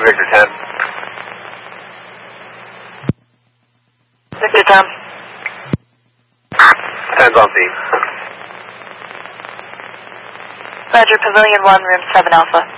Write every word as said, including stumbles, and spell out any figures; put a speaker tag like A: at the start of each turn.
A: Victor ten.
B: Victor ten.
A: ten's on scene.
B: Roger, Pavilion one, room seven Alpha.